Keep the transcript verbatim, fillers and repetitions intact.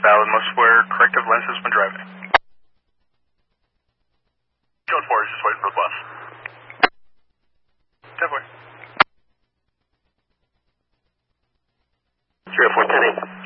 valid. Must wear corrective lenses when driving. Code four is just waiting for the bus. ten four. three oh four ten eight.